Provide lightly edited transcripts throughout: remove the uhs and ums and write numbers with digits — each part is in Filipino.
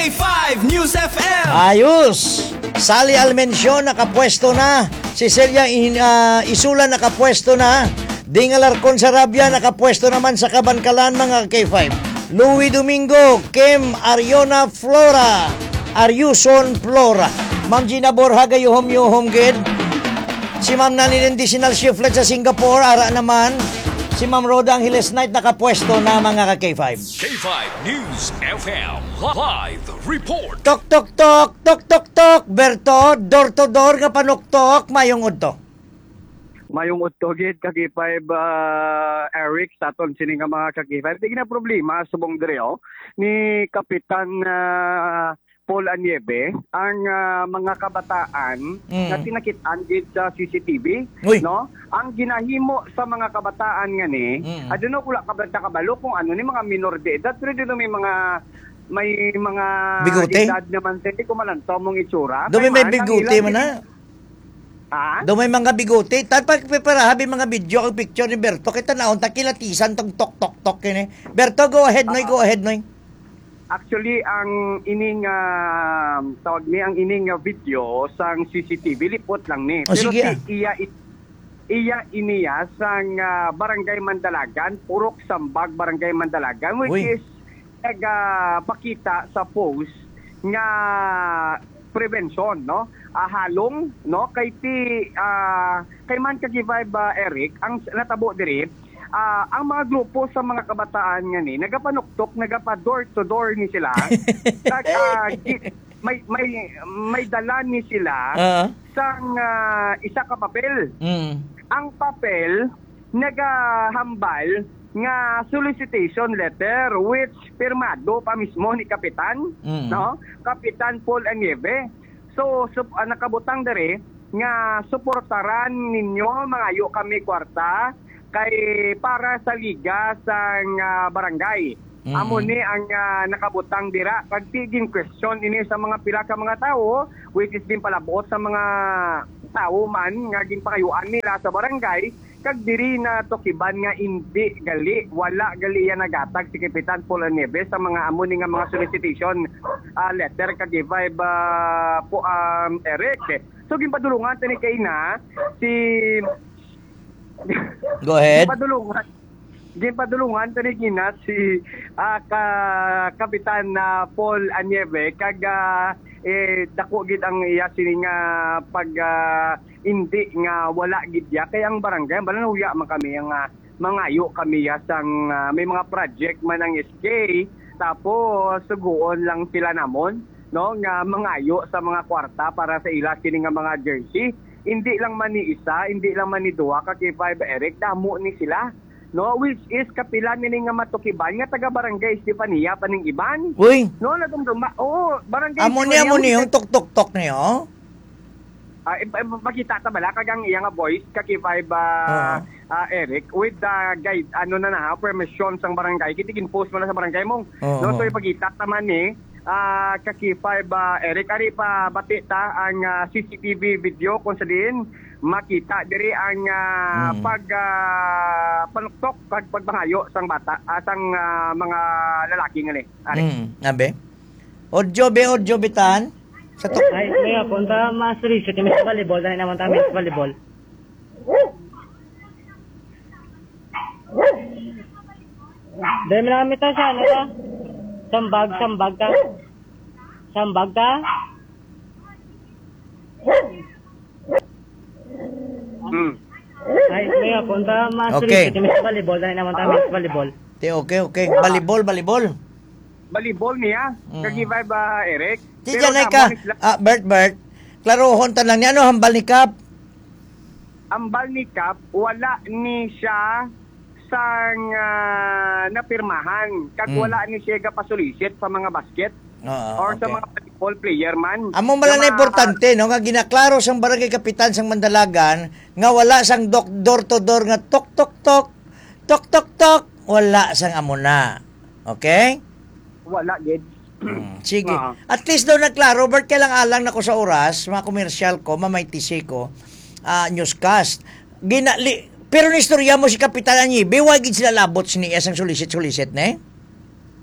K5 News FM. Ayos! Sally Almencio nakapwesto na. Si Celia Isula nakapwesto na. Ding Alarcon Sarabia nakapwesto naman sa Kabankalan mga K5. Louie Domingo, Kim Ariona Flora, Ariuson Flora. Ma'am Gina Borja gayuhom gid. Si Ma'am Naninin Disinal Shiflet sa Singapore, ara naman. Si Ma'am Roda Angeles Knight nakapwesto na mga K5. K5 News FM Live Report. Tok tok tok, tok tok tok, Berto, door to door nga panuktok, mayong udto. Mayong utogit kaki-5 Eric sa aton sini nga mga kaki-5. Di na problema subong direo ni Kapitan Paul Anieve ang mga kabataan na tinakitaan gid sa CCTV. Uy. No? Ang ginahimo sa mga kabataan nga ni aduna kula kabalo kung ano ni mga minor de edad pero dito may mga Bigote? edad naman hindi ko malantaw mong itsura. Dumi may Ang bigote ilang- man na. Ha? Dumi mga bigote. Tapos preparahabi mga video kag picture ni Berto kita naon takilatisan tong tok tok tok kini. Berto go ahead noy. Actually, ang ining tawag ni ang ining video sang CCTV lipot lang ni. O, sige, iya iniya sang Barangay Mandalagan, Purok Sambag Barangay Mandalagan which Uy. is pakita sa post nga prevention no. Halong no kay man kagi-vibe Eric ang natabo diri. Ang mga grupo sa mga kabataan nga ni nagapanuktok, nagapa-door to door ni sila. may dala ni sila sang isa ka papel. Ang papel nagahambal nga solicitation letter which pirmado pa mismo ni Kapitan, no? Kapitan Paul Anieve. So nakabutang dere nga suportaran ninyo mangayo kami kwarta kay para sa liga sang barangay. Amo ni ang nakabutang dira pagtiging question ini sa mga pila ka mga tao which is din palabot sa mga tao man nga ginpakayuan nila sa barangay kag diri na tukiban nga hindi wala gali yan nagatag si Kapitan Paul Anieve sa mga amo ni nga mga solicitation letter kag vibe po Eric. So ginpadulungan tani kay na si Go ahead. Ginpadulungan tani kina si Kapitan Paul Anieve kag dako gid ang iya sini nga pag hindi nga wala gid ya kay ang barangay balanuya man kami ang mangayo kami ya sang may mga project man ang SK tapos suguon lang sila namon no nga mangayo sa mga kwarta para sa ila sini nga mga jersey. Hindi lang man ni isa, hindi lang man ni duha ka kay Five Eric, damo ni sila. No, which is kapila nini nga matukiban nga taga Barangay Estefania paning iban. Uy. No, nadumduma. Barangay Amo ni yung tok tok tok niyo. Makita ta bala kagang iya nga voice ka kay Five Eric with the guide permission sang barangay kitigin post mo na sa barangay mo. No, so ipakita ta man ni kakipay ba Eric ari pa bati ta ang CCTV video kung sa din makita diri ang panuktok pagbangayo sang bata sang mga lalaki ngani ari abe audio bitan sa tok ay kaya punta masri sa team volleyball dahil naman tayo volleyball dahil namin ito siya ano ka Sambag ka? Ay, kaya punta masri sa team volleyball dahil naman tayo volleyball. Okay. Volleyball. Volleyball niya. Kag-give ba Eric? Di dyan ka. Bert. Klarohon ta lang niya. Ano hambal ni Kap? Hambal ni Kap, wala ni siya sang napirmahan. Kag wala ni siya gapasulisit sa mga basket or sa mga basketball player man. Amo mala na importante no nga ginaklaro sang barangay kapitan sang Mandalagan nga wala sang door to door nga tok tok tok wala sang amo na. Okay? Wala gid. Sige. At least daw nagklaro Bert kailang alang nako sa oras mga komersyal ko mamaitisi ko newscast. Pero na istorya mo si Kapitan Aniebe, wag gid sila labot sini asang sulisit ne?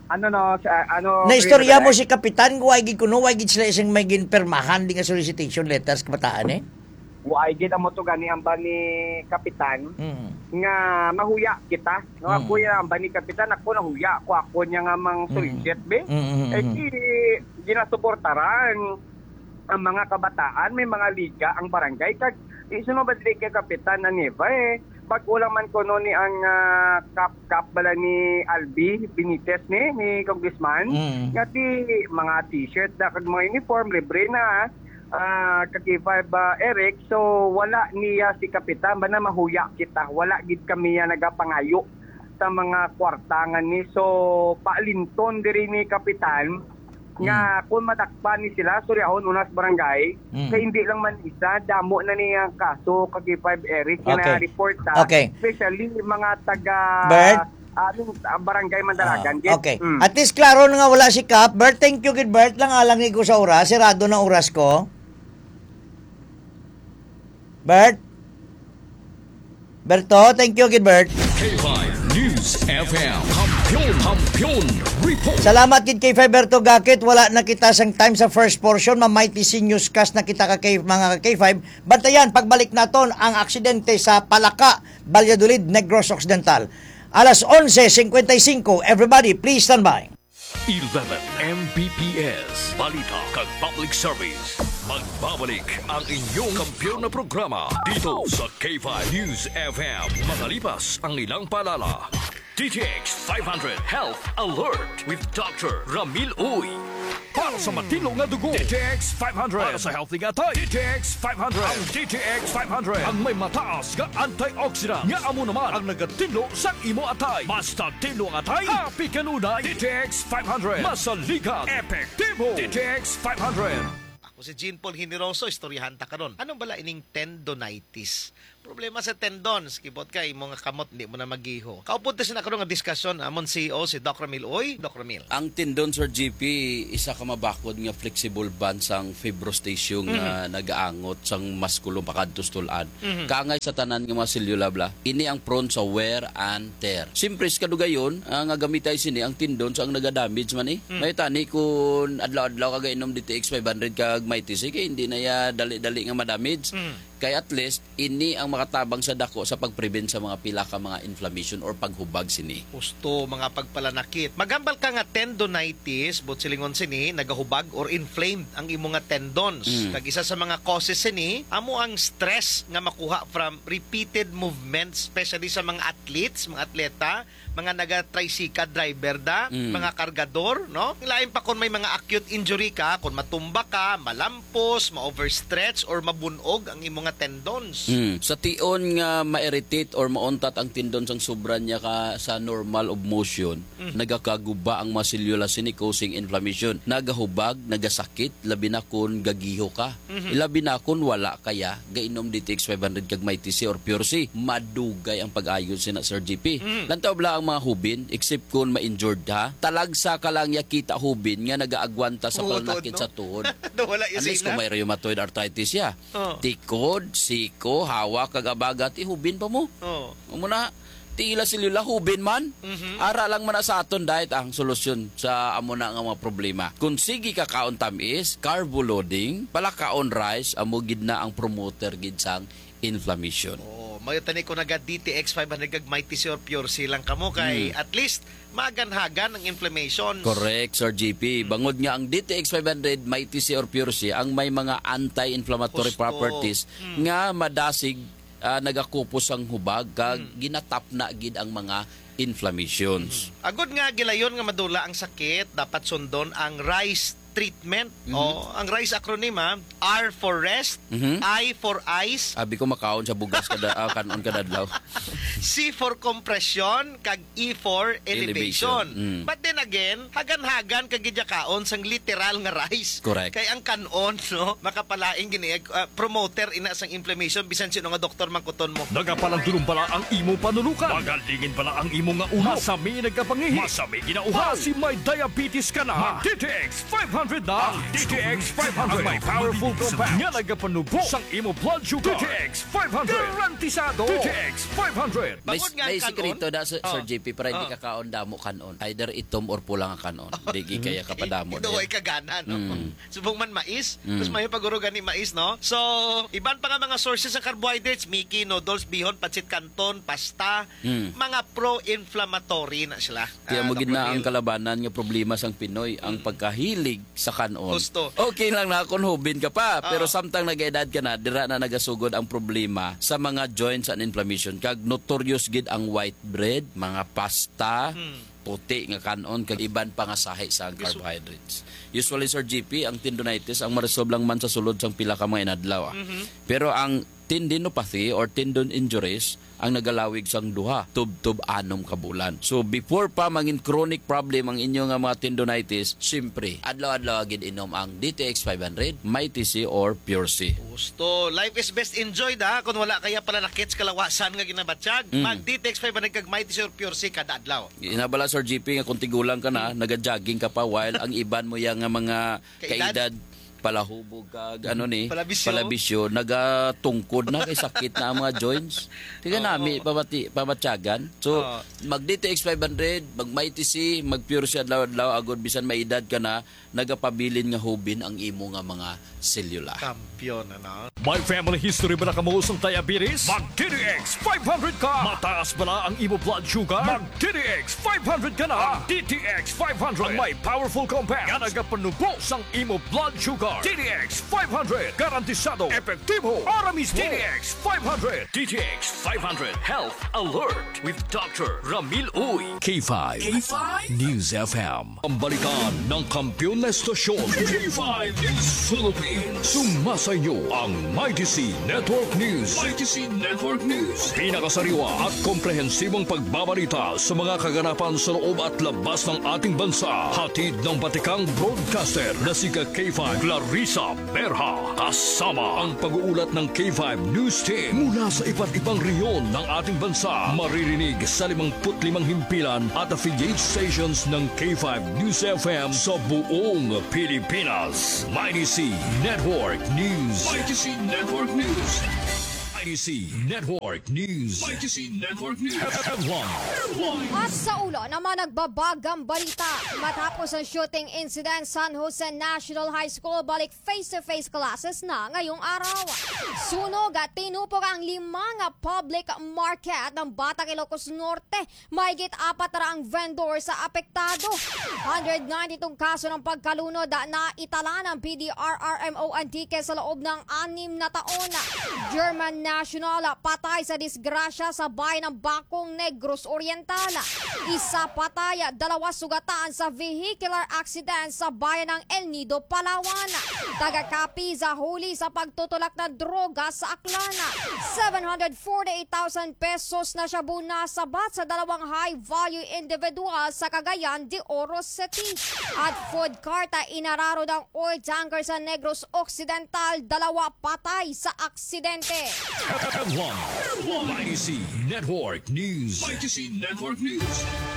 Naistorya mo si Kapitan, way gid kuno, way gid sila isang may ginpermahan di nga solicitation letters kabataan eh. Way gid amo to gani ang ni Kapitan nga mahuya kita. No ako ang ni Kapitan ako nahuya ako niya nga mang solicit be. Ginasuportaran ang mga kabataan, may mga liga ang barangay kag isunod kay Kapitan na Neva pag ulang man ko ni ang kap bala ni Albi Benitez ni Congressman nga ti mga t-shirt da kag mga uniform libre na kag Eric, so wala niya si Kapitan ba na mahuya kita, wala gid kami nagapangayo sa mga kwartangan ni, so paalinton diri ni Kapitan nga kung matakpan ni sila suryahon unas barangay kay hindi lang man isa damo na niya kaso kag Eric na report especially mga taga barangay Mandalagan. Okay. At least klaro na nga wala si Kap. Bert, thank you gid Bert lang alang ko sa oras, sirado na oras ko. Berto, thank you gid Bert. K5 News FM. Kampiyon report. Salamat gid kay Berto Gakit, wala na kita sang time sa first portion, Mighty Newscast na kita kay mga K5. Bantayan pagbalik naton ang aksidente sa Palaka, Valladolid, Negros Occidental. Alas 11:55. Everybody, please stand by. 11 Mbps. Balita kag Public Service. Magbabalik ang inyong kampiyon na programa dito sa K5 News FM. Makalipas ang ilang paalala. DTX 500 Health Alert with Dr. Ramil Uy. Para sa matilong na dugo, DTX 500. Para sa healthy nga tayo, DTX 500. Ang DTX 500 ang may mataas nga antioxidant. Nga amo naman ang nagatilo sa imo atay. Basta tilo ang atay, happy kanunay. DTX 500. Masaligan, epektibo. DTX 500. Ako si Jean Paul Hiniroso, istoryahan ta karon. Anong bala ining tendonitis? Problema sa tendons, kibot kay mga kamot hindi mo na magiho. Kaupunta siya na karon nga diskusyon amon CEO si Dr. Ramil Uy. Dr. Ramil. Ang tendon, Sir GP, isa ka mabakod nga flexible band sang fibrostation nga nagaangot sang maskulo pakadtos tulan. Kaangay sa tanan nga mga selula bla, ini ang prone sa wear and tear. Simpres kadugayon, nga gamitay sini ang tendon ang nagadamage man May tani kung adlaw-adlaw kagay inom DTX 500 kag may TC kay hindi na ya dali-dali nga madamage. Kaya at least, ini ang makatabang sa dako sa pag-prevent sa mga pila ka mga inflammation or paghubag sini. Gusto, mga pagpalanakit. Magambal ka nga tendonitis, but silingon sini, nagahubag or inflamed ang imo nga tendons. Kag isa sa mga causes sini, amo ang stress nga makuha from repeated movements, especially sa mga athletes, mga atleta, mga naga-tricycle driver mga kargador, no? Lain pa kung may mga acute injury ka, kung matumba ka, malampos, ma-overstretch, or mabunog ang imo nga tendons. Sa tion nga ma-irritate or mauntat ang tendons ang sobra niya ka sa normal of motion, nagakaguba ang mga selula sini causing inflammation. Nagahubag, nagasakit, labi na kun gagiho ka. Labi na kun wala kaya, gainom DTX 500 kag may TC or Pure C, madugay ang pag-ayon sina Sir GP. Lantaw bla ang mga hubin, except kung ma-injured ha, talagsa ka lang yakita hubin nga nagaagwanta sa palanakit sa tuhod. Unless kung may rheumatoid arthritis ya. Tikod, siko, hawa, kagabagat, ihubin pa mo. Muna, tila silula, hubin man. Ara lang man sa aton dahit ang solusyon sa amo na nga mga problema. Kung sige ka kaon tamis, carbo loading, pala kaon rice, amo gid na ang promoter gid sang inflammation. May tani ko naga DTX 500 kag Mighty or Pure C lang kamo kay at least maganhagan ang inflammation. Correct, Sir GP. Bangod nga ang DTX 500 Mighty or Pure C ang may mga anti-inflammatory properties nga madasig nagakupos ang hubag kag ginatap na gid ang mga inflammations. Agod nga gilayon nga madula ang sakit, dapat sundon ang rice treatment. Ang RICE acronym R for rest, I for ice, abi ko makaon sa bugas kada kanon kadadlaw. C for compression kag E for elevation. But then again, hagan-hagan kag gidya kaon sang literal nga rice. Correct. Kay ang kanon makapalaing gini promoter ina sang inflammation bisan sino nga doktor mangkuton mo. Nagapalang tulong pala ang imo panulukan. Magalingin pala ang imo imo nga ulo. Masami nagkapangihi. Masami ginauhaw. Si may diabetes ka na. DTX 500 na. Ang DTX 500 may powerful compound nga nagapanubo sang imo blood sugar. DTX 500 garantisado. DTX 500. May sikreto na Sir JP para hindi ka kaon damo kanon. Either itom or pulang kanon. Di kaya ka padamo. Ito ay kagana, no? Subong man mais. Tapos may pagurugan ni mais, no? So, iban pa nga mga sources ng carbohydrates, miki, noodles, bihon, patsit canton, pasta, mga pro-inflammatory na sila. Kaya mo na ang kalabanan nga problema sang Pinoy, ang pagkahilig sa kanon. Gusto. Okay lang na kung hubin ka pa, pero samtang nag-edad ka na, dira na nagasugod ang problema sa mga joints and inflammation. Kag notorious gid ang white bread, mga pasta, puti nga kanon, kag iban pa nga sahi sa carbohydrates. Usually, Sir GP, ang tendonitis, ang maresolve lang man sa sulod sang pila ka mga inadlaw. Pero ang tendinopathy or tendon injuries ang nagalawig sang duha, tub-tub 6 ka bulan. So before pa mangin chronic problem ang inyo nga mga tendonitis, siyempre adlaw-adlaw gid inom ang DTX 500, Mighty C or Pure C. Gusto. Life is best enjoyed ha. Kung wala kaya pala nakits kalawasan nga ginabatsyag, mag DTX 500 kag Mighty C or Pure C kada adlaw. Inabala Sir GP nga kung tigulang ka na, naga-jogging ka pa while ang iban mo yang nga mga kaedad palahubog kag palabisyo nagatungkod na kay sakit na ang mga joints. Tiga nami pamatyagan. So mag DTX 500, mag Mighty C, mag Pure C adlaw-adlaw agud bisan may edad ka na, nagapabilin nga hubin ang imo nga mga selula. Kampiyon na. May family history ba na kamuos ng diabetes? Mag DTX 500 ka! Mataas ba na ang imo blood sugar? Mag DTX 500 ka na! Ang DTX 500 ang may powerful compound nga nagapanubo sang imo blood sugar. DTX 500 garantisado, epektibo, para mismo. DTX 500. DTX 500 Health Alert with Dr. Ramil Uy. K5 News FM. Ang balikan ng kampiyon na estasyon. K5 News Philippines. Sumasayo ang Mighty C Network News. Mighty C Network News. Pinakasariwa at komprehensibong pagbabalita sa mga kaganapan sa loob at labas ng ating bansa. Hatid ng batikang broadcaster na si K5 Clarissa Berha. Kasama ang pag-uulat ng K5 News Team mula sa iba't ibang reyon ng ating bansa. Maririnig sa 55 himpilan at affiliate stations ng K5 News FM sa buong Pilipinas. Mighty C Network News. Mighty C Network News. Mighty C Network News. Mighty C Network News. At sa ulo naman nagbabagang balita. Matapos ang shooting incident, San Jose National High School balik face-to-face classes na ngayong araw. Sunog at tinupok ang 5 public market ng Batang Ilocos Norte. Mahigit 400 vendor sa apektado. 192 kaso ng pagkalunod na itala ng PDRRMO Antique sa loob ng 6 na taon. German National patay sa disgrasya sa bayan ng Bacong, Negros Oriental. Isa patay, 2 sugatan sa vehicular accident sa bayan ng El Nido, Palawan. Taga-Capiz huli sa pagtutulak ng droga sa Aklan. 748,000 pesos na shabu na sabat sa 2 high-value individual sa Cagayan de Oro City. At food cart inararo ng oil tanker sa Negros Occidental, 2 patay sa aksidente. Mighty C Network News. Mighty C Network News.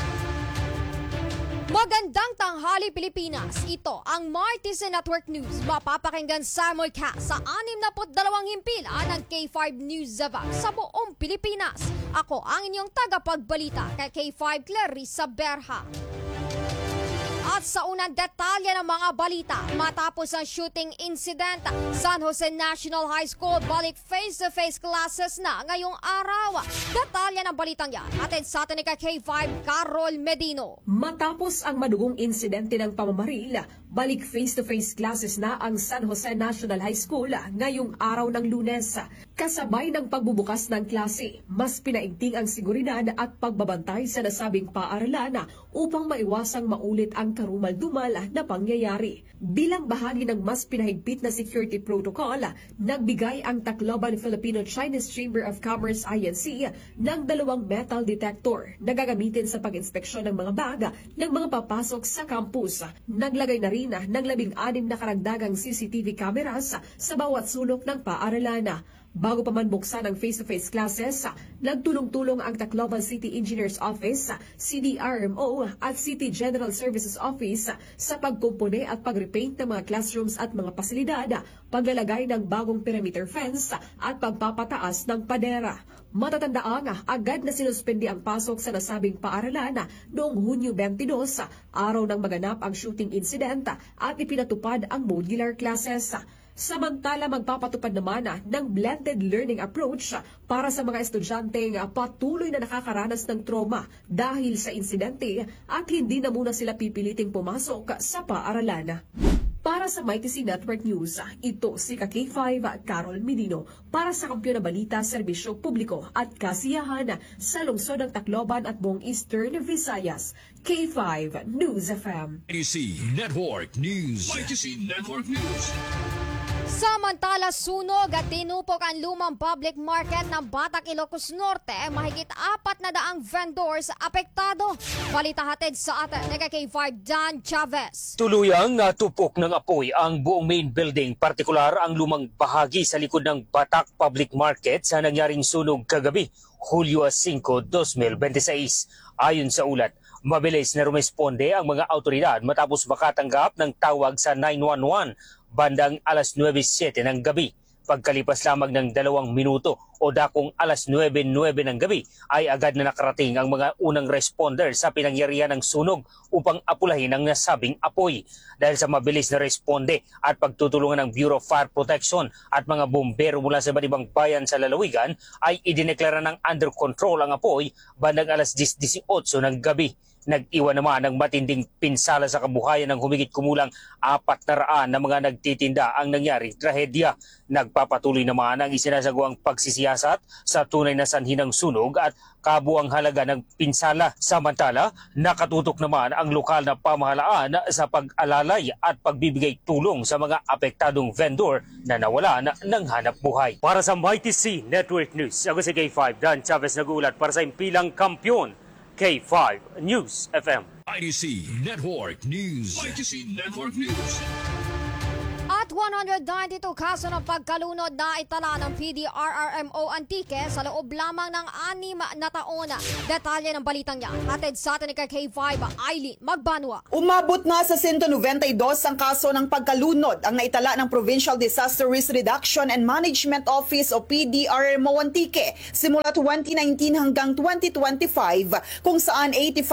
Magandang tanghali Pilipinas. Ito ang Mighty C Network News. Mapapakinggan simulcast sa 62 himpilan ng K5 News sa buong Pilipinas. Ako ang inyong tagapagbalita kay K5 Clarissa Berha. At sa unang detalye ng mga balita, matapos ang shooting incident, San Jose National High School balik face-to-face classes na ngayong araw. Detalye ng balitang yan, atin sa atin ni K5 Carol Medino. Matapos ang madugong insidente ng pamamaril, balik face-to-face classes na ang San Jose National High School ngayong araw ng Lunes. Kasabay ng pagbubukas ng klase, mas pinaigting ang seguridad at pagbabantay sa nasabing paaralan upang maiwasang maulit ang karumal-dumal na pangyayari. Bilang bahagi ng mas pinahigpit na security protocol, nagbigay ang Tacloban Filipino-Chinese Chamber of Commerce INC ng 2 metal detector na gagamitin sa pag-inspeksyon ng mga bag ng mga papasok sa campus. Naglagay na rin ng 16 na karagdagang CCTV cameras sa bawat sulok ng paaralan. Bago pa man buksan ang face-to-face classes, nagtulong-tulong ang Tacloban City Engineers Office, CDRMO at City General Services Office sa pagkumpune at pag-repaint ng mga classrooms at mga pasilidad, paglalagay ng bagong perimeter fence at pagpapataas ng padera. Matatandaang agad na sinuspindi ang pasok sa nasabing paaralan noong Hunyo 22, araw ng maganap ang shooting incident at ipinatupad ang modular classes. Samantala, magpapatupad naman ng blended learning approach para sa mga estudyanteng patuloy na nakakaranas ng trauma dahil sa insidente at hindi na muna sila pipiliting pumasok sa paaralan. Para sa Mighty C Network News, ito si K5 Carol Medino para sa Kampiyon na Balita, Serbisyo Publiko at Kasiyahan sa lungsod ng Tacloban at buong Eastern Visayas. K5 News FM. ITC Network News. ITC Network News. Samantala, sunog at tinupok ang lumang public market ng Batac, Ilocos Norte. Mahigit 400 vendors apektado. Balita hatid sa atin ni K5 Dan Chavez. Tuluyang natupok ng apoy ang buong main building, partikular ang lumang bahagi sa likod ng Batac Public Market sa nangyaring sunog kagabi, Hulyo 5, 2026. Ayon sa ulat, mabilis na rumesponde ang mga autoridad matapos makatanggap ng tawag sa 911 bandang alas 9:07 ng gabi. Pagkalipas lamang ng 2 minuto o dakong alas 9:09 ng gabi ay agad na nakarating ang mga unang responder sa pinangyarihan ng sunog upang apulahin ang nasabing apoy. Dahil sa mabilis na responde at pagtutulungan ng Bureau of Fire Protection at mga bumbero mula sa iba't ibang bayan sa lalawigan ay idineklara ng under control ang apoy bandang alas 10:18 ng gabi. Nag-iwan naman ng matinding pinsala sa kabuhayan ng humigit kumulang 400 na mga nagtitinda ang nangyaring trahedya. Nagpapatuloy naman ang isinasagawang pagsisiyasat sa tunay na sanhi ng sunog at kabuang halaga ng pinsala. Samantala, nakatutok naman ang lokal na pamahalaan sa pag-alalay at pagbibigay tulong sa mga apektadong vendor na nawala ng hanap buhay. Para sa Mighty C Network News, ako si K5 Dan Chavez nag-uulat para sa impilang kampiyon. K5 News FM. ITC Network News. ITC Network News. At 192 kaso ng pagkalunod na itala ng PDRRMO Antique sa loob lamang ng 6 na taon. Detalye ng balitang yan hatid sa atin ni K5 Eileen Magbanwa. Umabot na sa 192 ang kaso ng pagkalunod ang naitala ng Provincial Disaster Risk Reduction and Management Office o PDRRMO Antique simula 2019 hanggang 2025 kung saan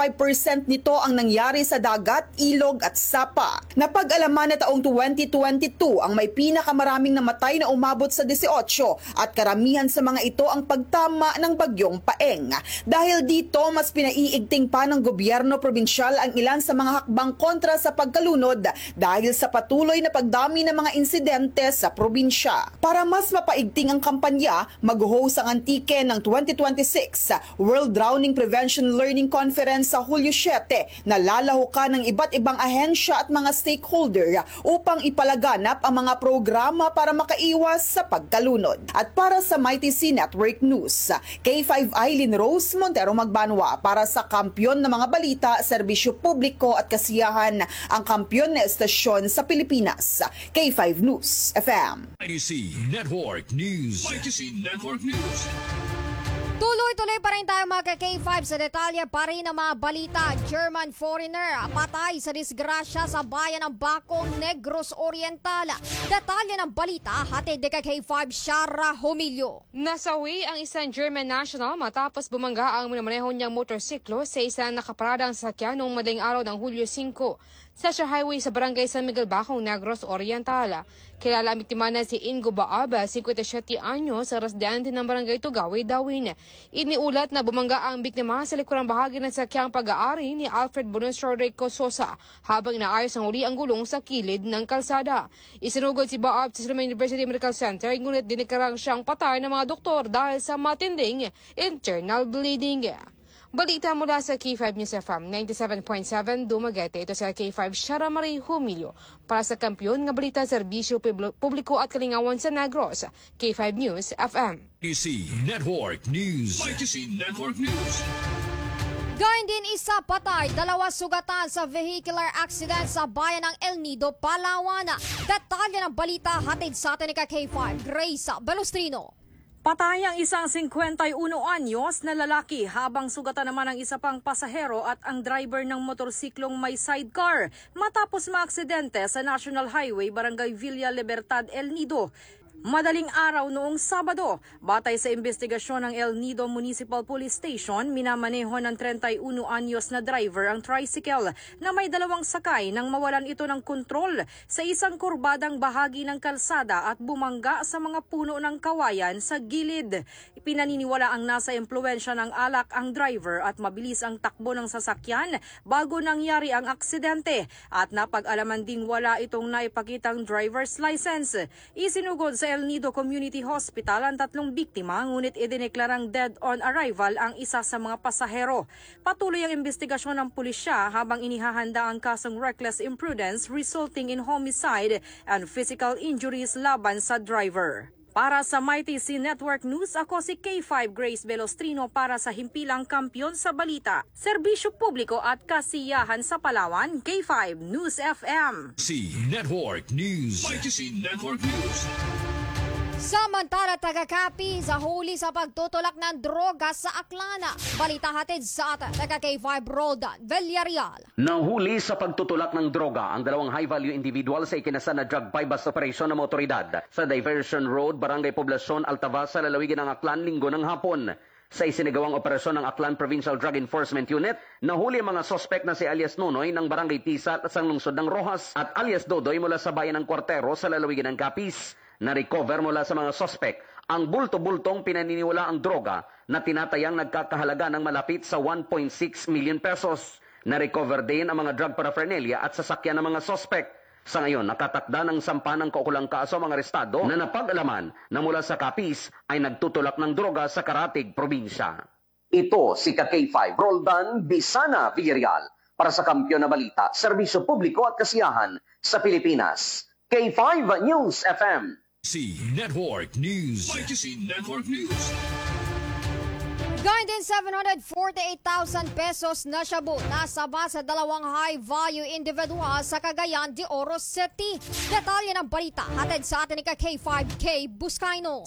85% nito ang nangyari sa dagat, ilog at sapa. Napag-alaman na taong 2022 ang may pinakamaraming namatay na umabot sa 18 at karamihan sa mga ito ang pagtama ng bagyong Paeng. Dahil dito, mas pinaiigting pa ng gobyerno probinsyal ang ilan sa mga hakbang kontra sa pagkalunod dahil sa patuloy na pagdami ng mga insidente sa probinsya. Para mas mapaigting ang kampanya, mag-host ang Antique ng 2026 World Drowning Prevention Learning Conference sa Hulyo 7 na lalahukan ng iba't ibang ahensya at mga stakeholder upang ipalaganap ang mga programa para makaiwas sa pagkalunod. At para sa Mighty C Network News, K5 Eileen Rose Montero Magbanwa para sa Kampiyon ng mga Balita, Serbisyo Publiko at Kasiyahan, ang kampiyon na estasyon sa Pilipinas. K5 News FM. ITC Network News. ITC Network News. Tuloy-tuloy pa rin tayo mga K5 sa detalye pa rin ng mga balita. German foreigner patay sa disgrasya sa bayan ng Bacong, Negros Oriental. Detalye ng balita hatid ni K5 Shara Humilio. Nasawi ang isang German national matapos bumangga ang minamaneho niyang motorsiklo sa isang nakaparadang sasakyan noong madaling araw ng Hulyo 5 sa Highway sa Barangay San Miguel, Bacong, Negros Oriental. Kilala ang biktima na si Ingo Baaba, 57 anyos, sa residente ng Barangay Tugawi, Dawin. Iniulat na bumangga ang biktima sa likurang bahagi ng sakyang pag-aari ni Alfred Bonicio Rico Sosa habang inaayos ang uli ang gulong sa kilid ng kalsada. Isinugod si Baab sa Salman University Medical Center, ngunit dinikarang siyang patay ng mga doktor dahil sa matinding internal bleeding. Balita mula sa K5 News FM 97.7 Dumaguete. Ito sa K5 Shara Marie Humilio para sa Kampiyon nga Balita, Serbisyo Publiko at Kalingawan sa Negros. K5 News FM. ITC Network News. ITC Network News. Gayun din isa patay, 2 sugatan sa vehicular accident sa bayan ng El Nido, Palawan. Detalye ng balita hatid sa atin ni K5 Grace Belustrino. Patay ang isang 51 anyos na lalaki habang sugatan naman ang isa pang pasahero at ang driver ng motorsiklong may sidecar matapos maaksidente sa National Highway Barangay Villa Libertad, El Nido. Madaling araw noong Sabado, batay sa investigasyon ng El Nido Municipal Police Station, minamaneho ng 31 anyos na driver ang tricycle na may dalawang sakay nang mawalan ito ng kontrol sa isang kurbadang bahagi ng kalsada at bumangga sa mga puno ng kawayan sa gilid. Pinaniniwala ang nasa impluwensya ng alak ang driver at mabilis ang takbo ng sasakyan bago nangyari ang aksidente at napag-alaman ding wala itong naipakitang driver's license. Isinugod sa El Nido Community Hospital ang 3 biktima, ngunit idineklarang dead on arrival ang isa sa mga pasahero. Patuloy ang investigasyon ng pulisya habang inihahanda ang kasong reckless imprudence resulting in homicide and physical injuries laban sa driver. Para sa Mighty C Network News, ako si K5 Grace Velostrino para sa Himpilang Kampiyon sa Balita, Serbisyo Publiko at Kasiyahan sa Palawan, K5 News FM. C Network News. Mighty C Network News. Samantala, taga-Capi sa huli sa pagtutulak ng droga sa Aklana. Balita hatid sa atin, taga-K5 Roldan Villarreal. Nahuli sa pagtutulak ng droga ang dalawang high-value individual sa ikinasan na drug buy-bust operation ng motoridad sa Diversion Road, Barangay Poblacion, Altavas sa lalawigan ng Aklan, linggo ng hapon. Sa isinagawang operasyon ng Aklan Provincial Drug Enforcement Unit, nahuli ang mga sospek na si alias Nonoy ng Barangay Tisa at sa lungsod ng Rojas at alias Dodoy mula sa bayan ng Cuartero sa lalawigan ng Capiz. Na-recover mula sa mga sospek ang bulto-bultong pinaniniwala ang droga na tinatayang nagkakahalaga ng malapit sa 1.6 million pesos. Na-recover din ang mga drug paraphernalia at sasakyan ng mga sospek. Sa ngayon, nakatakda ng sampa ng kaukulang kaso ang mga arestado na napag-alaman na mula sa Capiz ay nagtutulak ng droga sa Karatig, probinsya. Ito si K5 Roldan Bisana Villarreal para sa Kampiyon na Balita, Serbisyo Publiko at Kasiyahan sa Pilipinas. K5 News FM. C Network News. Mighty C Network News. Gayun din 748,000 pesos na shabu nasaba sa dalawang high-value individual sa Cagayan de Oro City. Detalye ng balita hatid sa atin ni K5K Buscaino.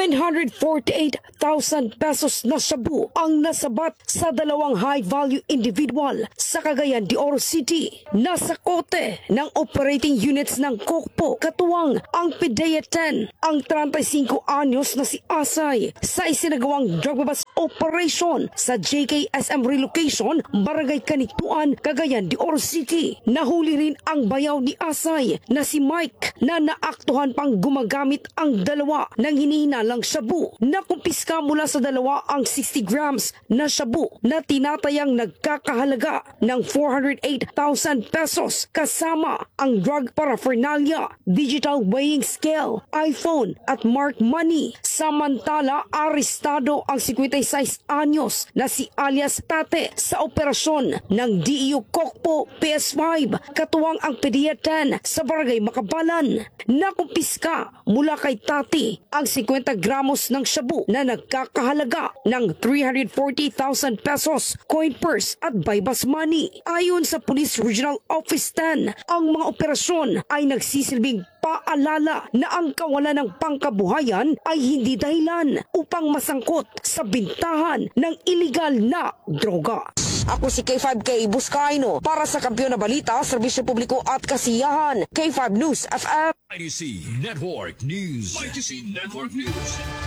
748,000 pesos na shabu ang nasabat sa dalawang high-value individual sa Cagayan de Oro City. Nasa kote ng operating units ng Kokpo, katuwang ang PDEA 10, ang 35 anyos na si Asay sa isinagawang drug bust operation sa JKSM Relocation, Barangay Kanituan, Cagayan de Oro City. Nahuli rin ang bayaw ni Asay na si Mike na naaktuhan pang gumagamit ang dalawa ng hinihinalang shabu. Nakumpiska mula sa dalawa ang 60 grams na shabu na tinatayang nagkakahalaga ng 408,000 pesos kasama ang drug paraphernalia, digital weighing scale, iPhone at mark money. Samantala, arestado ang 56 anyos na si alias Tate sa operasyon ng DEO Kokpo PS5 katuwang ang PDEA 10 sa Barangay Makabalan. Nakumpiska mula kay Tate ang 50 gramos ng shabu na nagkakahalaga ng 340,000 pesos, coin purse at buy-bust money. Ayon sa Police Regional Office 10, ang mga operasyon ay nagsisilbing paalala na ang kawalan ng pangkabuhayan ay hindi dahilan upang masangkot sa bintahan ng iligal na droga. Ako si K5K Buscaino para sa Kampiyon na Balita, Serbisyo Publiko at Kasiyahan, K5 News FM. IDC Network News. IDC Network News.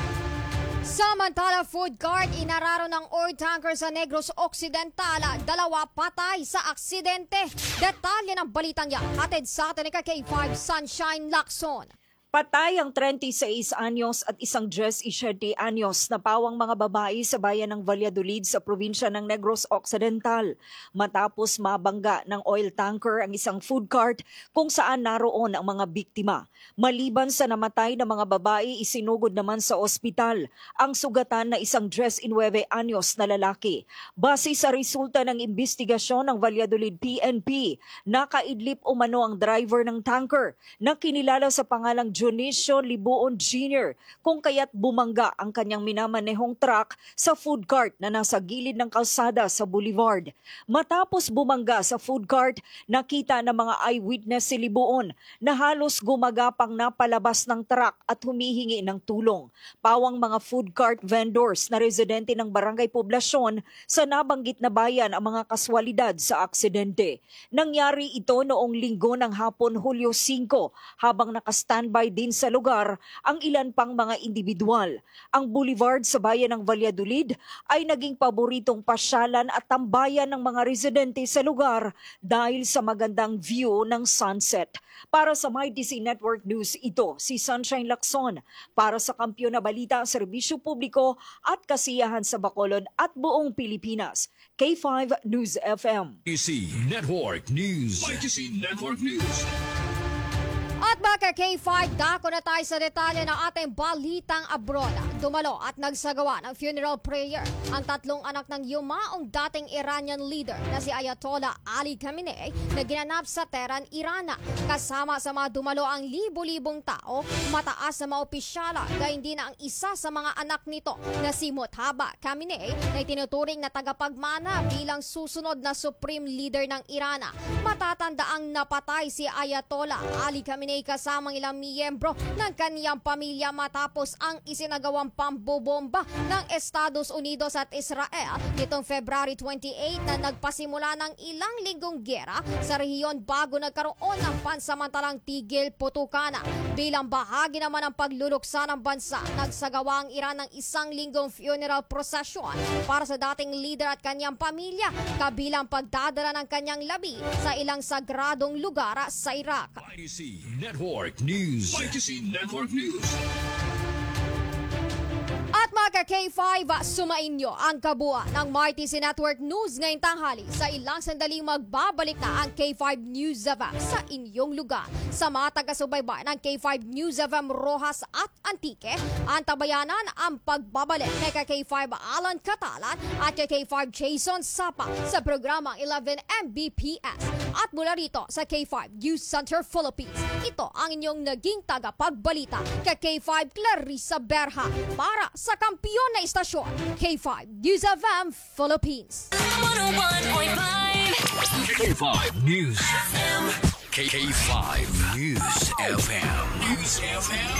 Samantala, food cart inararo ng oil tanker sa Negros Occidental. 2 patay sa aksidente. Detalye ng balitang yan hatid sa atin ni K5 Sunshine Lacson. Patay ang 36 anyos at isang 17 anyos na pawang mga babae sa bayan ng Valladolid sa probinsya ng Negros Occidental matapos mabangga ng oil tanker ang isang food cart kung saan naroon ang mga biktima. Maliban sa namatay na mga babae, isinugod naman sa ospital ang sugatan na isang 19 anyos na lalaki. Base sa resulta ng investigasyon ng Valladolid PNP, nakaidlip umano ang driver ng tanker na kinilala sa pangalang Dionisio Libuon Jr. kung kaya't bumangga ang kanyang minamanehong truck sa food cart na nasa gilid ng kalsada sa boulevard. Matapos bumangga sa food cart, nakita ng mga eyewitness si Libuon na halos gumagapang na palabas ng truck at humihingi ng tulong. Pawang mga food cart vendors na residente ng Barangay Poblasyon sa nabanggit na bayan ang mga kaswalidad sa aksidente. Nangyari ito noong linggo ng hapon Hulyo 5 habang nakastandby din sa lugar ang ilan pang mga individual. Ang boulevard sa bayan ng Valladolid ay naging paboritong pasyalan at tambayan ng mga residente sa lugar dahil sa magandang view ng sunset. Para sa MyTC Network News, ito si Sunshine Lacson. Para sa Kampiyon na Balita, Serbisyo Publiko at Kasiyahan sa Bacolod at buong Pilipinas. K5 News FM. MyTC Network News. MyTC Network News. At baka K5, dako na tayo sa detalye ng ating balitang abroad. Dumalo at nagsagawa ng funeral prayer ang tatlong anak ng yumaong dating Iranian leader na si Ayatollah Ali Khamenei na ginanap sa Tehran, Iran. Kasama sa mga dumalo ang libo-libong tao, mataas na mga opisyala, gayon din ang isa sa mga anak nito na si Mojtaba Khamenei na itinuturing na tagapagmana bilang susunod na supreme leader ng Iran. Matatandaang napatay si Ayatollah Ali Khamenei kasamang ilang miyembro ng kaniyang pamilya matapos ang isinagawang pambobomba ng Estados Unidos at Israel nitong February 28 na nagpasimula ng ilang linggong giyera sa rehiyon bago nagkaroon ng pansamantalang tigil putukan. Bilang bahagi naman ng pagluluksa ng bansa, nagsagawa ang Iran ng isang linggong funeral procession para sa dating leader at kanyang pamilya, kabilang pagdadala ng kanyang labi sa ilang sagradong lugar sa Iraq. MyTC Network News. MyTC Network News. At mga K5, sumainyo ang kabuuan ng MyTC Network News ngayong tanghali. Sa ilang sandaling magbabalik na ang K5 News FM sa inyong lugar. Sa mga taga-subaybay ng K5 News FM Rojas at Antique, antabayanan ang pagbabalik kay K5 Alan Catalan at kay K5 Jason Sapa sa programang 11 Mbps. At mula rito sa K5 News Center Philippines, ito ang inyong naging tagapagbalita kay K5 Clarissa Berha para sa kampiyon na istasyon, K5 News FM Philippines. 101.5 K5 News FM. K5 News FM. News FM.